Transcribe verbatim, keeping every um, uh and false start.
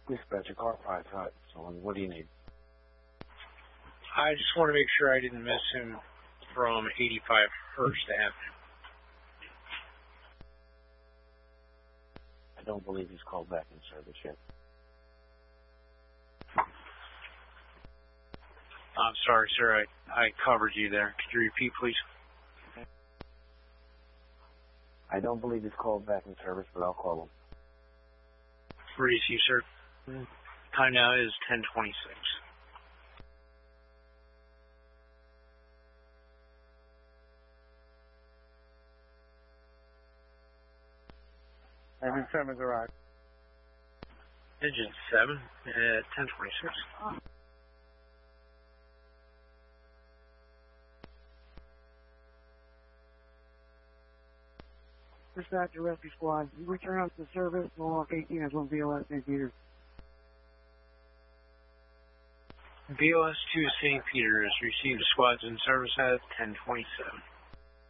Dispatch, a car pride's hot. So what do you need? I just want to make sure I didn't miss him from eighty-five Hearst Avenue. I don't believe he's called back in service yet. I'm sorry, sir. I, I covered you there. Could you repeat, please? I don't believe he's called back in service, but I'll call him. Ready to you, sir. Time now is ten twenty-six. Engine seven's arrived. Engine seven at ten twenty-six. Dispatch to rescue squad. You return us to service. Mohawk eighteen has one B O S Saint Peter. B O S two Saint Peter has received squads in service at ten twenty-seven.